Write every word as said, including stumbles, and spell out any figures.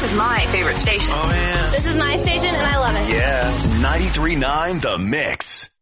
is my favorite station. Oh, yeah. This is my station, and I love it. Yeah. ninety-three point nine The Mix.